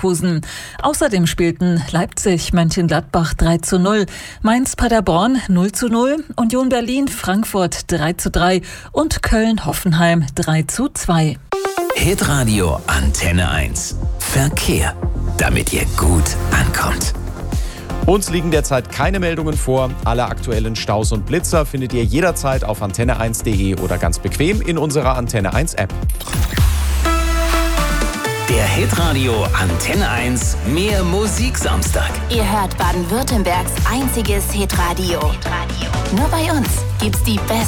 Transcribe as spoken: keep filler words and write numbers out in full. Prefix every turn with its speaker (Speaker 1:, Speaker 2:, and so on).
Speaker 1: Leverkusen. Außerdem spielten Leipzig-Mönchengladbach drei zu null, Mainz-Paderborn null zu null, Union Berlin-Frankfurt drei zu drei und Köln-Hoffenheim drei zu zwei.
Speaker 2: Hitradio Antenne eins. Verkehr, damit ihr gut ankommt.
Speaker 3: Uns liegen derzeit keine Meldungen vor. Alle aktuellen Staus und Blitzer findet ihr jederzeit auf antenne eins punkt de oder ganz bequem in unserer Antenne eins App.
Speaker 2: Der Hitradio Antenne eins Mehr Musik Samstag.
Speaker 4: Ihr hört Baden-Württembergs einziges Hitradio. Hitradio. Nur bei uns gibt's die besten